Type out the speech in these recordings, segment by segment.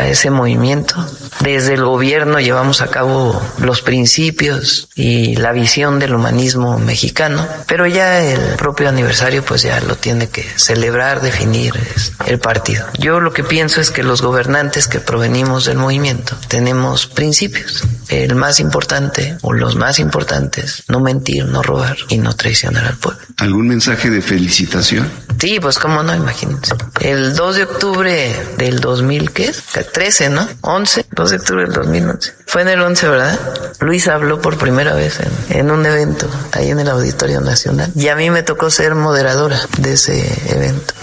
a ese movimiento. Desde el gobierno llevamos a cabo los principios y la visión del humanismo mexicano, pero ya el propio aniversario pues ya lo tiene que celebrar, definir el partido. Yo lo que pienso es que los gobernantes que provenimos del movimiento tenemos principios. El más importante o los más importantes: no mentir, no robar y no traicionar al pueblo. ¿Algún mensaje de felicitación? Sí, pues cómo no, imagínense. El 2 de octubre del 2000, ¿qué es? 13, ¿no? 11, 2 de octubre del 2011. Fue en el 11, ¿verdad? Luis habló por primera vez en un evento ahí en el Auditorio Nacional. Y a mí me tocó ser moderadora de ese evento.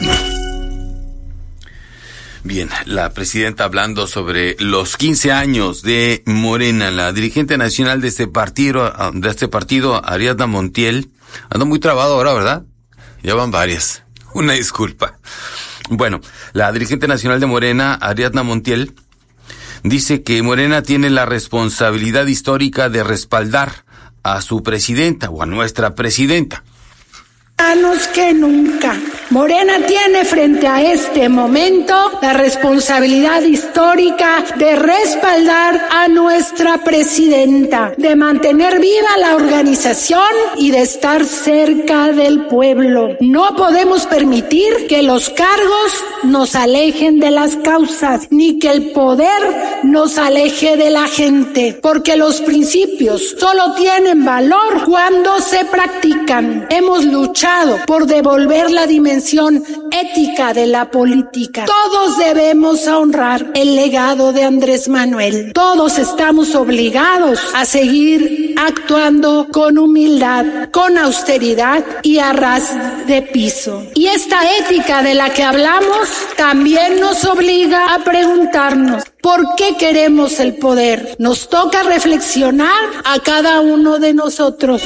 Bien, la presidenta hablando sobre los 15 años de Morena. La dirigente nacional de este partido, Ariadna Montiel, anda muy trabado ahora, ¿verdad? Ya van varias. Una disculpa. Bueno, la dirigente nacional de Morena, Ariadna Montiel, dice que Morena tiene la responsabilidad histórica de respaldar a su presidenta o a nuestra presidenta. Que nunca. Morena tiene frente a este momento la responsabilidad histórica de respaldar a nuestra presidenta, de mantener viva la organización y de estar cerca del pueblo. No podemos permitir que los cargos nos alejen de las causas, ni que el poder nos aleje de la gente, porque los principios solo tienen valor cuando se practican. Hemos luchado por devolver la dimensión ética de la política. Todos debemos honrar el legado de Andrés Manuel. Todos estamos obligados a seguir actuando con humildad, con austeridad y a ras de piso. Y esta ética de la que hablamos también nos obliga a preguntarnos: ¿por qué queremos el poder? Nos toca reflexionar a cada uno de nosotros.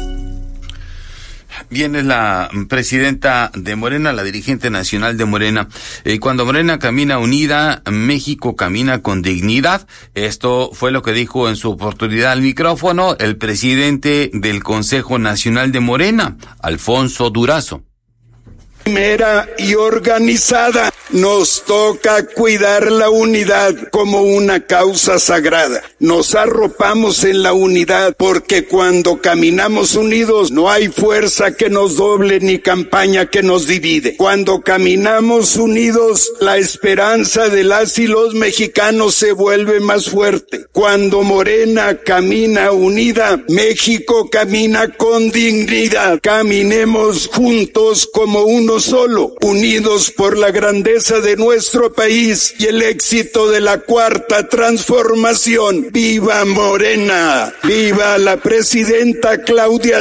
Viene la presidenta de Morena, la dirigente nacional de Morena. Cuando Morena camina unida, México camina con dignidad. Esto fue lo que dijo en su oportunidad al micrófono el presidente del Consejo Nacional de Morena, Alfonso Durazo. Primera y organizada, nos toca cuidar la unidad como una causa sagrada. Nos arropamos en la unidad porque cuando caminamos unidos no hay fuerza que nos doble ni campaña que nos divide. Cuando caminamos unidos, la esperanza de las y los mexicanos se vuelve más fuerte. Cuando Morena camina unida, México camina con dignidad. Caminemos juntos como uno solo, unidos por la grandeza de nuestro país y el éxito de la cuarta transformación. ¡Viva Morena! ¡Viva la presidenta Claudia!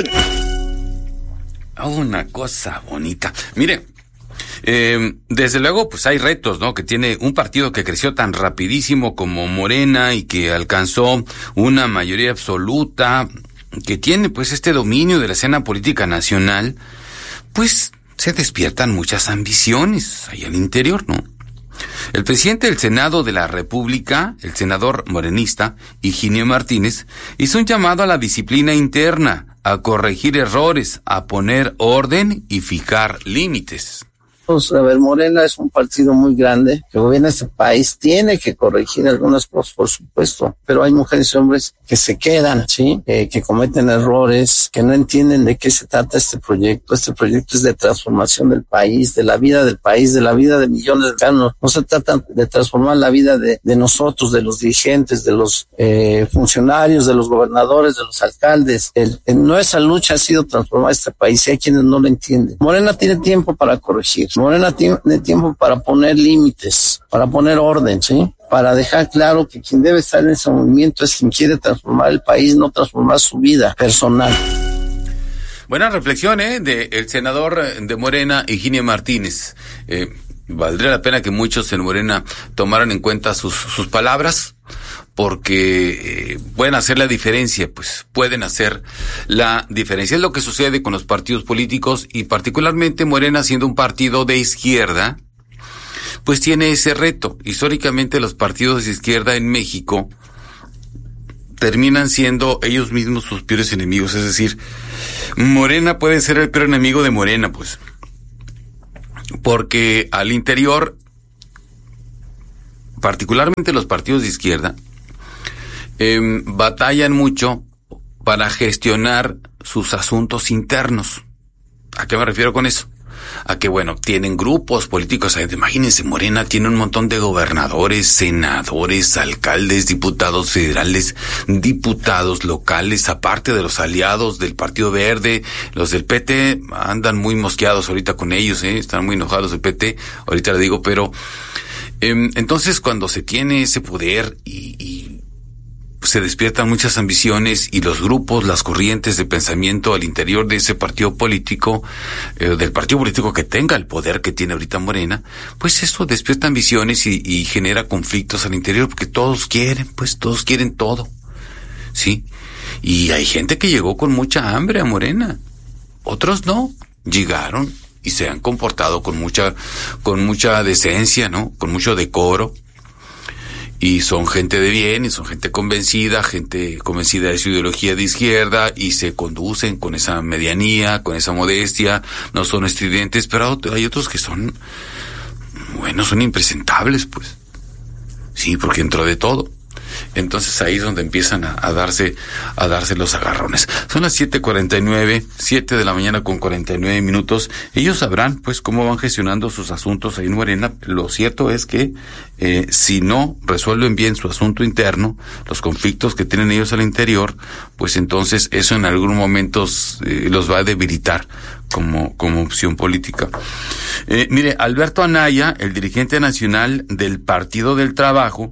Una cosa bonita. Mire, desde luego pues hay retos, ¿no? Que tiene un partido que creció tan rapidísimo como Morena y que alcanzó una mayoría absoluta, que tiene pues este dominio de la escena política nacional, pues se despiertan muchas ambiciones ahí al interior, ¿no? El presidente del Senado de la República, el senador morenista Higinio Martínez, hizo un llamado a la disciplina interna, a corregir errores, a poner orden y fijar límites. A ver, Morena es un partido muy grande que gobierna este país, tiene que corregir algunas cosas, por supuesto, pero hay mujeres y hombres que se quedan, ¿sí? Que cometen errores, que no entienden de qué se trata este proyecto. Este proyecto es de transformación del país, de la vida del país, de la vida de millones de mexicanos. No se trata de transformar la vida de nosotros, de los dirigentes, de los funcionarios, de los gobernadores, de los alcaldes. Nuestra lucha ha sido transformar este país y hay quienes no lo entienden. Morena tiene tiempo para corregir. Morena tiene tiempo para poner límites, para poner orden, ¿sí? Para dejar claro que quien debe estar en ese movimiento es quien quiere transformar el país, no transformar su vida personal. Buena reflexión, del senador de Morena, Higinio Martínez. Valdría la pena que muchos en Morena tomaran en cuenta sus palabras, porque pueden hacer la diferencia, pues pueden hacer la diferencia. Es lo que sucede con los partidos políticos y particularmente Morena, siendo un partido de izquierda, pues tiene ese reto. Históricamente los partidos de izquierda en México terminan siendo ellos mismos sus peores enemigos, es decir, Morena puede ser el peor enemigo de Morena, pues, porque al interior particularmente los partidos de izquierda, batallan mucho para gestionar sus asuntos internos. ¿A qué me refiero con eso? A que, bueno, tienen grupos políticos. Imagínense, Morena tiene un montón de gobernadores, senadores, alcaldes, diputados federales, diputados locales, aparte de los aliados del Partido Verde. Los del PT andan muy mosqueados ahorita con ellos, están muy enojados del PT, ahorita le digo, pero entonces cuando se tiene ese poder y se despiertan muchas ambiciones y los grupos, las corrientes de pensamiento al interior de ese partido político, del partido político que tenga el poder que tiene ahorita Morena, pues eso despierta ambiciones y genera conflictos al interior, porque todos quieren todo, ¿sí? Y hay gente que llegó con mucha hambre a Morena, otros no, llegaron y se han comportado con mucha decencia, ¿no? Con mucho decoro. Y son gente de bien, y son gente convencida de su ideología de izquierda, y se conducen con esa medianía, con esa modestia, no son estridentes, pero hay otros que son impresentables, pues. Sí, porque entró de todo. Entonces ahí es donde empiezan a darse los agarrones. Son las 7:49, 7 de la mañana con 49 minutos. Ellos sabrán, pues, cómo van gestionando sus asuntos ahí en Morena. Lo cierto es que si no resuelven bien su asunto interno, los conflictos que tienen ellos al interior, pues entonces eso en algún momento los va a debilitar como opción política. Mire, Alberto Anaya, el dirigente nacional del Partido del Trabajo,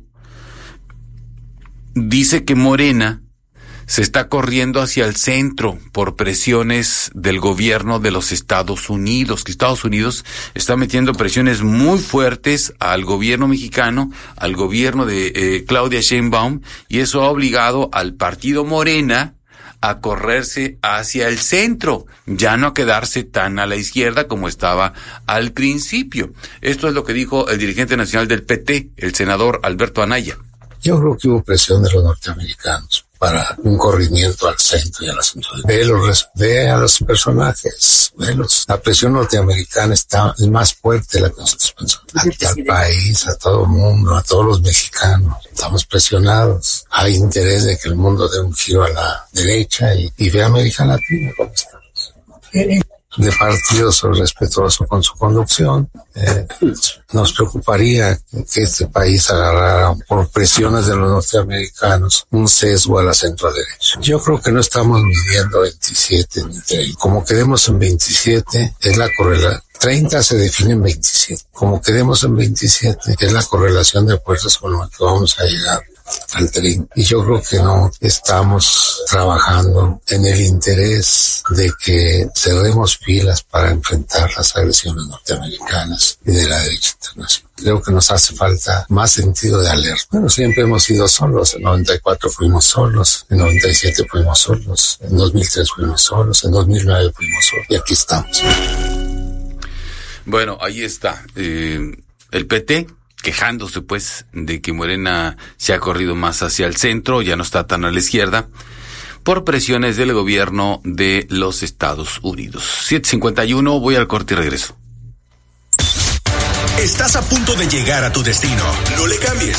dice que Morena se está corriendo hacia el centro por presiones del gobierno de los Estados Unidos, que Estados Unidos está metiendo presiones muy fuertes al gobierno mexicano, al gobierno de Claudia Sheinbaum, y eso ha obligado al partido Morena a correrse hacia el centro, ya no a quedarse tan a la izquierda como estaba al principio. Esto es lo que dijo el dirigente nacional del PT, el senador Alberto Anaya. Yo creo que hubo presión de los norteamericanos para un corrimiento al centro y al asunto. Ve a los personajes, velos. La presión norteamericana es más fuerte de la que nosotros pensamos. Al país, a todo el mundo, a todos los mexicanos. Estamos presionados. Hay interés de que el mundo dé un giro a la derecha y ve a América Latina como estamos. De partidos respetuosos con su conducción, nos preocuparía que este país agarrara por presiones de los norteamericanos un sesgo a la centro derecha. Yo creo que no estamos midiendo 27 ni 30. Como quedemos en 27 es la correlación. 30 se define en 27. Como quedemos en 27 es la correlación de fuerzas con la que vamos a llegar al tren. Y yo creo que no estamos trabajando en el interés de que cerremos filas para enfrentar las agresiones norteamericanas y de la derecha internacional. Creo que nos hace falta más sentido de alerta. Bueno, siempre hemos sido solos. En 94 fuimos solos, en 97 fuimos solos, en 2003 fuimos solos, en 2009 fuimos solos, y aquí estamos. Bueno, ahí está. El PT quejándose, pues, de que Morena se ha corrido más hacia el centro, ya no está tan a la izquierda, por presiones del gobierno de los Estados Unidos. 7:51, voy al corte y regreso. Estás a punto de llegar a tu destino. No le cambies.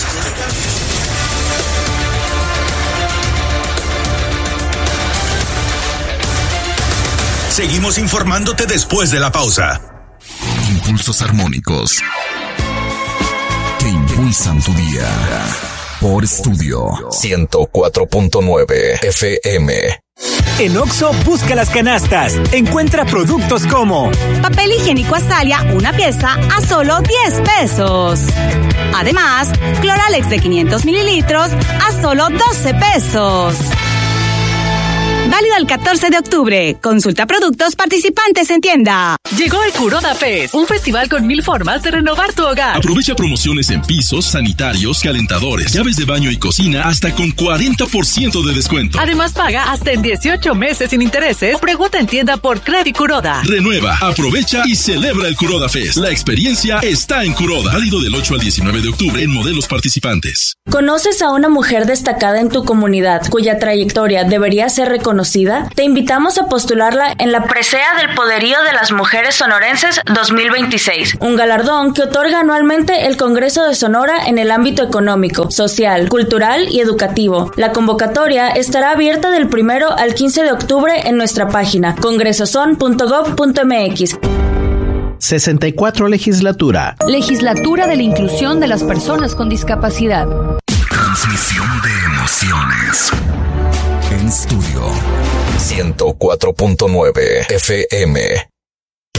Seguimos informándote después de la pausa. Impulsos armónicos que impulsan tu día. Por Estudio 104.9 FM. En Oxxo, busca las canastas. Encuentra productos como papel higiénico Azalia, una pieza a solo 10 pesos. Además, Cloralex de 500 mililitros a solo 12 pesos. Válido el 14 de octubre. Consulta productos participantes en tienda. Llegó el Kuroda Fest, un festival con 1000 formas de renovar tu hogar. Aprovecha promociones en pisos, sanitarios, calentadores, llaves de baño y cocina hasta con 40% de descuento. Además, paga hasta en 18 meses sin intereses o pregunta en tienda por Credit Kuroda. Renueva, aprovecha y celebra el Kuroda Fest. La experiencia está en Kuroda. Válido del 8 al 19 de octubre en modelos participantes. ¿Conoces a una mujer destacada en tu comunidad cuya trayectoria debería ser reconocida? Te invitamos a postularla en la presea del poderío de las mujeres Mujeres Sonorenses 2026. Un galardón que otorga anualmente el Congreso de Sonora en el ámbito económico, social, cultural y educativo. La convocatoria estará abierta del 1 al 15 de octubre en nuestra página congresoson.gov.mx. 64 Legislatura. Legislatura de la Inclusión de las Personas con Discapacidad. Transmisión de emociones. En estudio 104.9 FM.